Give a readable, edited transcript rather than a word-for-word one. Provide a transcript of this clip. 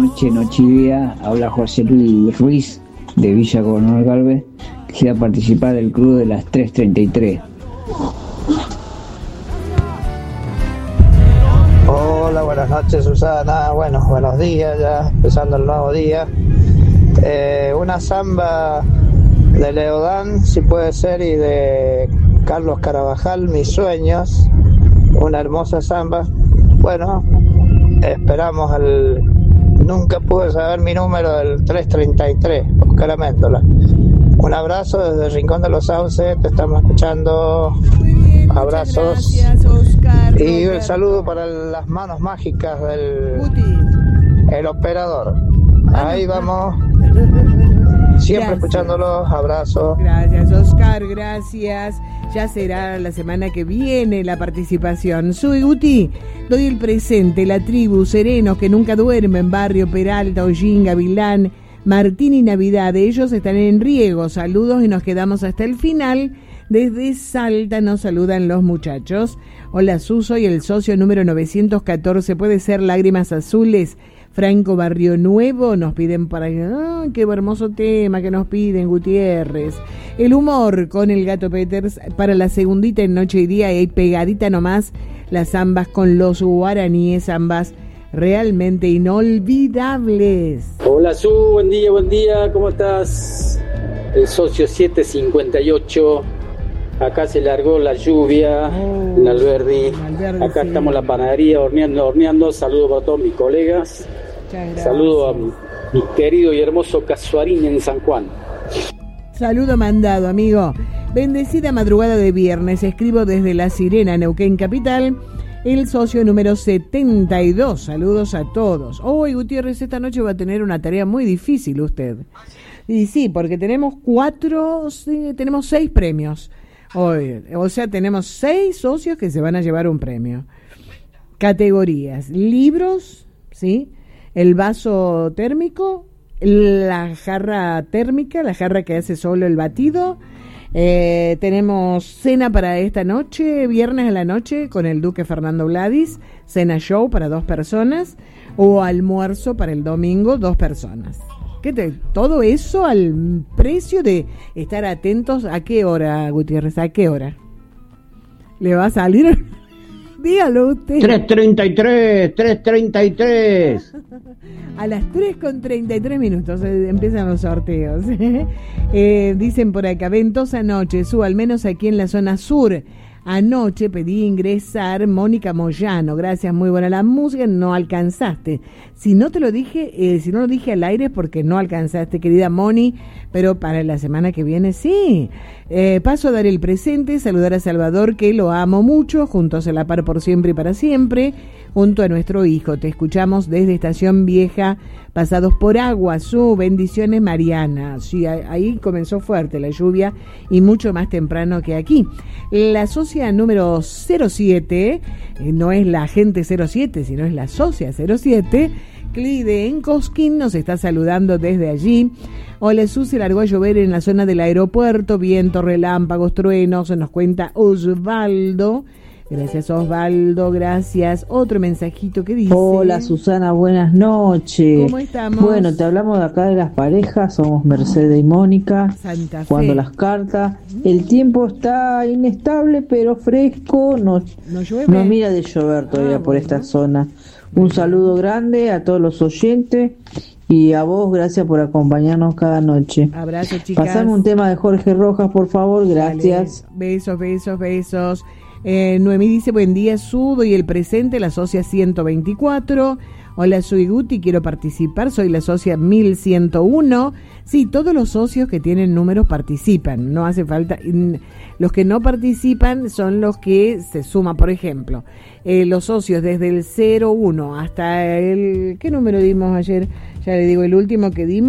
noche, Nochivia. Habla José Luis Ruiz de Villa Coronel Galvez. Quisiera participar del club de las 3:33. Hola, buenas noches, Susana. Bueno, buenos días, ya empezando el nuevo día. Una samba de Leodán, si puede ser, y de Carlos Carabajal, Mis Sueños. Una hermosa samba. Bueno, esperamos al... Nunca pude saber mi número del 333, Oscar Améndola. Un abrazo desde el Rincón de los Sauces, te estamos escuchando. Abrazos. Gracias, Oscar. Y un saludo para las manos mágicas del el operador. Ahí vamos. Siempre escuchándolos. Abrazos. Gracias, Oscar. Gracias. Ya será la semana que viene la participación. Soy Guti. Doy el presente. La tribu, Serenos, que nunca duermen. Barrio Peralta, Hollín, Gavilán, Martín y Navidad. Ellos están en riego. Saludos y nos quedamos hasta el final. Desde Salta nos saludan los muchachos. Hola, Suso y el socio número 914. Puede ser Lágrimas Azules. Franco Barrio Nuevo nos piden para... qué hermoso tema que nos piden, Gutiérrez. El humor con el Gato Peters para la segundita en Noche y Día, y pegadita nomás las zambas con los guaraníes, zambas realmente inolvidables. Hola, Su, buen día, ¿cómo estás? El socio 758. Acá se largó la lluvia en Alberdi. Acá sí. Estamos en la panadería horneando. Saludos para todos mis colegas. Saludos a mi querido y hermoso Casuarín en San Juan. Saludo mandado, amigo. Bendecida madrugada de viernes. Escribo desde La Sirena, Neuquén Capital. El socio número 72. Saludos a todos. Hoy, Gutiérrez, esta noche va a tener una tarea muy difícil usted. Y sí, porque tenemos 6 premios. Hoy, o sea, tenemos 6 socios que se van a llevar un premio. Categorías: libros, ¿sí? El vaso térmico, la jarra térmica, la jarra que hace solo el batido. Tenemos cena para esta noche, viernes a la noche, con el Duque Fernando Vladis, cena show para 2 personas, o almuerzo para el domingo, 2 personas. Todo eso al precio de estar atentos. ¿A qué hora, Gutiérrez? ¿A qué hora? ¿Le va a salir? Dígalo usted. 3:33. A las 3:33 empiezan los sorteos. Dicen por acá, ventosa noche, al menos aquí en la zona sur. Anoche pedí ingresar Mónica Moyano, gracias, muy buena la música, no alcanzaste. Si no lo dije al aire es porque no alcanzaste, querida Moni, pero para la semana que viene sí. Paso a dar el presente, saludar a Salvador, que lo amo mucho, juntos a la par por siempre y para siempre, junto a nuestro hijo. Te escuchamos desde Estación Vieja, pasados por agua. Bendiciones, Mariana. Sí, ahí comenzó fuerte la lluvia y mucho más temprano que aquí. La socia número 07, no es la agente 07, sino es la socia 07, Clide en Cosquín, nos está saludando desde allí. Hola, se largó a llover en la zona del aeropuerto, viento, relámpagos, truenos, nos cuenta Osvaldo. Gracias, Osvaldo, gracias. Otro mensajito que dice: hola, Susana, buenas noches. ¿Cómo estamos? Bueno, te hablamos de acá de las parejas, somos Mercedes y Mónica, Santa Fe. Jugando las cartas. El tiempo está inestable, pero fresco, no mira de llover todavía por esta zona. Un saludo grande a todos los oyentes y a vos, gracias por acompañarnos cada noche. Abrazo, chicas. Pasame un tema de Jorge Rojas, por favor, gracias. Dale. Besos. Noemí dice: buen día, Sudo y el presente, la socia 124. Hola, soy Guti, quiero participar, soy la socia 1101. Sí, todos los socios que tienen números participan, no hace falta. Los que no participan son los que se suman, por ejemplo, los socios desde el 01 hasta el... ¿Qué número dimos ayer? Ya le digo, el último que dimos.